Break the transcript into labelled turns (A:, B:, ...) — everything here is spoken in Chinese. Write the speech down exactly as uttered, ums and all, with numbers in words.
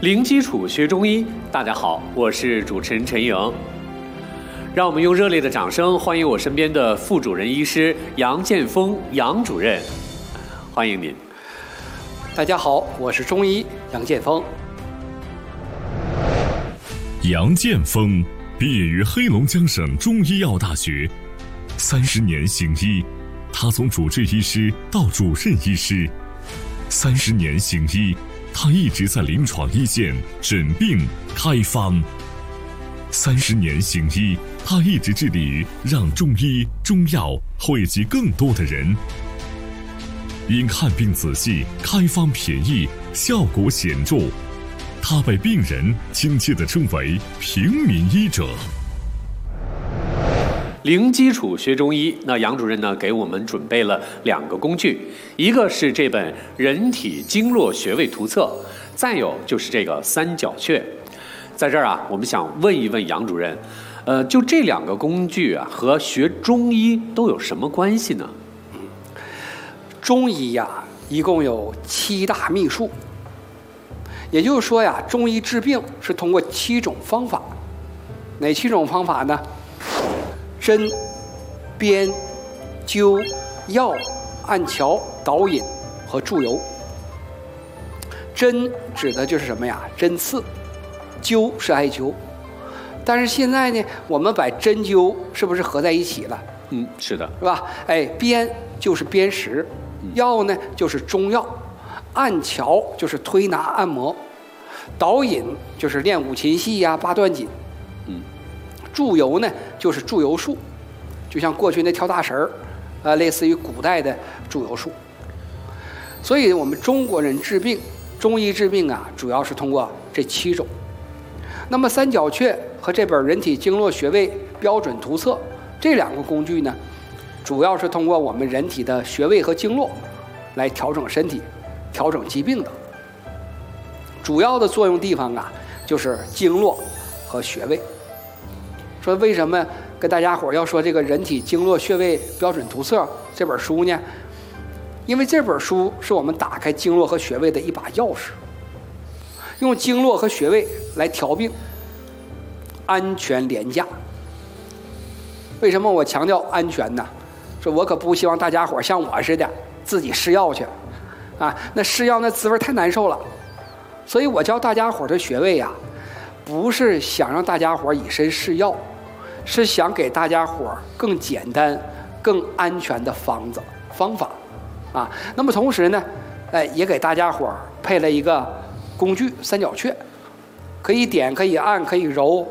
A: 零基础学中医，大家好，我是主持人陈颖。让我们用热烈的掌声欢迎我身边的副主任医师杨建峰杨主任，欢迎您。
B: 大家好，我是中医杨建峰。
C: 杨建峰毕业于黑龙江省中医药大学，三十年行医，他从主治医师到主任医师，三十年行医，他一直在临床一线诊病开方。三十年行医，他一直致力于让中医中药惠及更多的人。因看病仔细，开方便宜，效果显著，他被病人亲切地称为平民医者。
A: 零基础学中医，那杨主任呢给我们准备了两个工具，一个是这本《人体经络穴位图册》，再有就是这个三角穴。在这儿啊，我们想问一问杨主任，呃，就这两个工具啊，和学中医都有什么关系呢？
B: 嗯，中医呀，一共有七大秘术，也就是说呀，中医治病是通过七种方法。哪七种方法呢？针、砭、灸、药、按桥、导引和注油。针指的就是什么呀？针刺。灸是艾灸，但是现在呢，我们把针灸是不是合在一起了？
A: 嗯，是的，
B: 是吧？哎，砭就是砭石，药呢就是中药，按桥就是推拿按摩，导引就是练五禽戏呀、八段锦，
A: 嗯，
B: 注油呢就是注油术，就像过去那跳大神儿，呃，类似于古代的注油术。所以我们中国人治病，中医治病啊，主要是通过这七种。那么三角穴和这本《人体经络穴位标准图册》这两个工具呢，主要是通过我们人体的穴位和经络来调整身体、调整疾病的。主要的作用地方啊，就是经络和穴位。说为什么跟大家伙要说这个《人体经络穴位标准图册》这本书呢？因为这本书是我们打开经络和穴位的一把钥匙。用经络和穴位来调病，安全廉价。为什么我强调安全呢？说我可不希望大家伙像我似的自己试药去，啊，那试药那滋味太难受了。所以我教大家伙的穴位呀、啊，不是想让大家伙以身试药，是想给大家伙更简单、更安全的方子方法，啊，那么同时呢，哎，也给大家伙配了一个工具三角穴，可以点，可以按，可以揉，